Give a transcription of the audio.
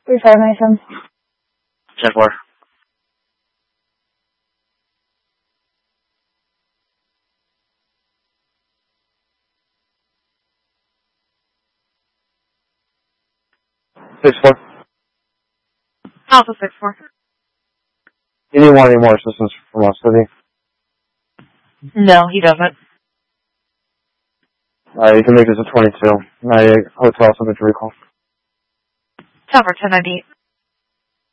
3-5 Mason. 10-4. Alpha 6-4. You didn't want any more assistance from us, did he? No, he doesn't. You can make this a 22. Hotel subject to recall. Tower 1098.